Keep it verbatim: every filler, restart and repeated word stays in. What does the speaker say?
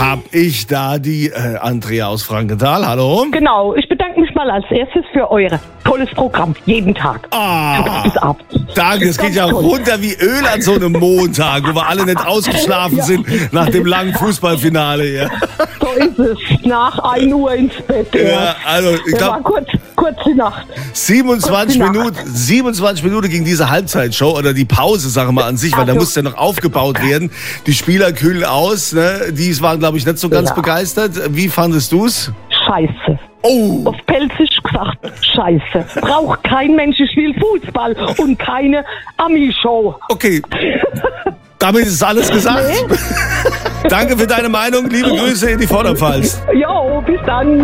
hab ich da die äh, Andrea aus Frankenthal. Hallo. Genau, ich bedanke mich mal als erstes für euer tolles Programm. Jeden Tag. Ah, Bis ab. danke, es geht ja runter wie Öl an so einem Montag, wo wir alle nicht ausgeschlafen Ja. sind nach dem langen Fußballfinale hier. So ist es. Nach ein Uhr ins Bett. Ja, also ich Das war glaube, kurz, kurz die Nacht. siebenundzwanzig Kurz die Minuten, siebenundzwanzig Minuten ging diese Halbzeitshow oder die Pause, sagen wir mal an sich, weil da Also- musste ja noch aufgebaut werden. Die Spieler kühlen aus, ne? Die waren, glaube ich, nicht so ganz Ja. begeistert. Wie fandest du's? Scheiße. Oh, Auf Pelzisch gesagt, scheiße. Braucht kein Mensch, ich will Fußball und keine Ami-Show. okay. Damit ist alles gesagt. Danke für deine Meinung. Liebe Grüße in die Vorderpfalz. Jo, bis dann.